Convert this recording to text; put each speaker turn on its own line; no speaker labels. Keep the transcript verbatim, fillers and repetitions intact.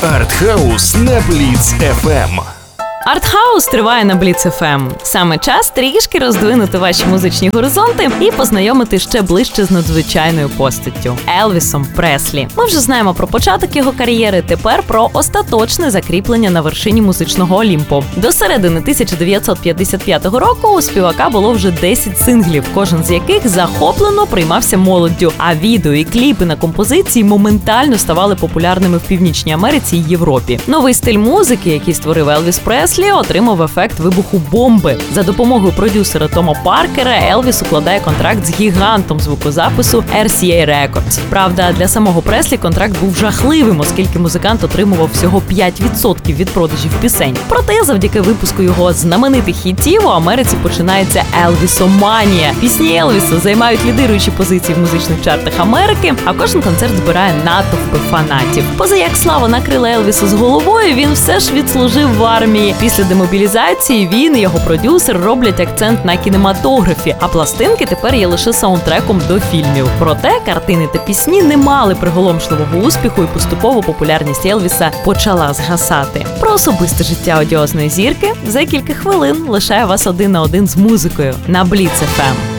Артхаус на Бліц еф ем.
Артхаус триває на Бліц еф ем. Саме час трішки роздвинути ваші музичні горизонти і познайомити ще ближче з надзвичайною постаттю – Елвісом Преслі. Ми вже знаємо про початок його кар'єри, тепер про остаточне закріплення на вершині музичного Олімпу. До середини тисяча дев'ятсот п'ятдесят п'ятого року у співака було вже десять синглів, кожен з яких захоплено приймався молоддю, а відео і кліпи на композиції моментально ставали популярними в Північній Америці і Європі. Новий стиль музики, який створив Елвіс Преслі, отримав ефект вибуху бомби. За допомогою продюсера Тома Паркера Елвіс укладає контракт з гігантом звукозапису ар сі ей Records. Правда, для самого Преслі контракт був жахливим, оскільки музикант отримував всього п'ять відсотків від продажів пісень. Проте, завдяки випуску його знаменитих хітів, у Америці починається Елвісоманія. Пісні Елвіса займають лідируючі позиції в музичних чартах Америки, а кожен концерт збирає натовпи фанатів. Поза як слава накрила Елвіса з головою, він все ж відслужив в армії. Після демобілізації він і його продюсер роблять акцент на кінематографі, а пластинки тепер є лише саундтреком до фільмів. Проте картини та пісні не мали приголомшливого успіху, і поступово популярність Елвіса почала згасати. Про особисте життя одіозної зірки за кілька хвилин лишаю вас один на один з музикою на Бліц еф ем.